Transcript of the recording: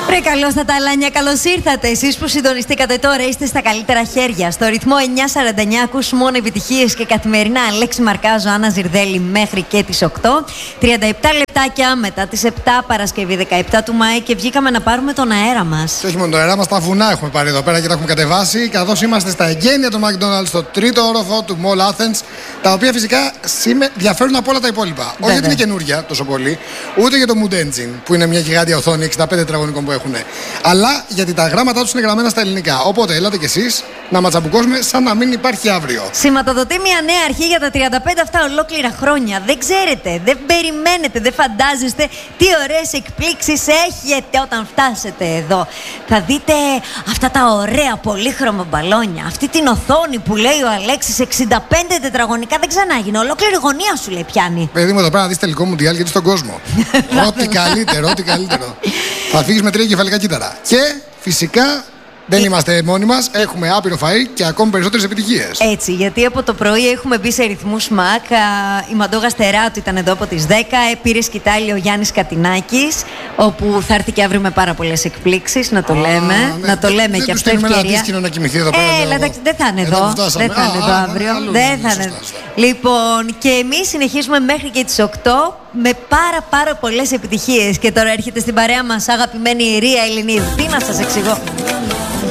Βρε καλώς τα ταλάνια, καλώς ήρθατε. Εσείς που συντονιστήκατε τώρα είστε στα καλύτερα χέρια. Στο ρυθμό 949 ακούς μόνο επιτυχίες και καθημερινά Αλέξη Μαρκάζο, Άννα Ζιρδέλη μέχρι και τις 8. 37 λεπτάκια μετά τις 7 Παρασκευή 17 του Μάη και βγήκαμε να πάρουμε τον αέρα μας. Και όχι μόνο τον αέρα μας, τα βουνά έχουμε πάρει εδώ πέρα και τα έχουμε κατεβάσει. Καθώς είμαστε στα εγγένεια του McDonald's, στο τρίτο όροφο του Mall Athens, τα οποία φυσικά διαφέρουν από όλα τα υπόλοιπα. Βέβαια. Όχι γιατί είναι καινούρια τόσο πολύ, ούτε για το Mood Engine που είναι μια γιγάντια οθόνη 65 τετραγωνικών που έχουν. Αλλά γιατί τα γράμματά τους είναι γραμμένα στα ελληνικά. Οπότε έλατε κι εσείς να ματσαμπουκώσουμε σαν να μην υπάρχει αύριο. Σηματοδοτεί μια νέα αρχή για τα 35 αυτά ολόκληρα χρόνια. Δεν ξέρετε, δεν περιμένετε, δεν φαντάζεστε τι ωραίες εκπλήξεις έχετε όταν φτάσετε εδώ. Θα δείτε αυτά τα ωραία πολύχρωμα μπαλόνια. Αυτή την οθόνη που λέει ο Αλέξης 65 τετραγωνικά δεν ξανάγινε. Ολόκληρη γωνία σου λέει πιάνει. Παιδί μου, εδώ πέρα να δεις τελικό μουντιάλ γιατί στον κόσμο. Ό,τι καλύτερο, ό,τι καλύτερο. Θα φύγεις με 3 κεφαλικά κύτταρα. Και φυσικά δεν είμαστε μόνοι μας, έχουμε άπειρο φαΐ και ακόμη περισσότερες επιτυχίες. Έτσι, γιατί από το πρωί έχουμε μπει σε ρυθμούς ΜΑΚ. Η Μαντόγα Στεράτου ήταν εδώ από τις 10. Πήρε σκητάλη ο Γιάννης Κατινάκης, όπου θα έρθει και αύριο με πάρα πολλές εκπλήξεις. Να το λέμε. Ναι. Να το λέμε και αυτό ευκαιρία. Να κοιμηθεί εδώ πέρα. Εντάξει, δεν θα είναι εδώ. Δεν θα είναι εδώ αύριο. Δεν θα είναι. Λοιπόν, και εμείς συνεχίζουμε μέχρι και τις 8 με πάρα πολλές επιτυχίες. Και τώρα έρχεται στην παρέα μας αγαπημένη Ρία Ελληνίδου. Τι να σας εξηγώ.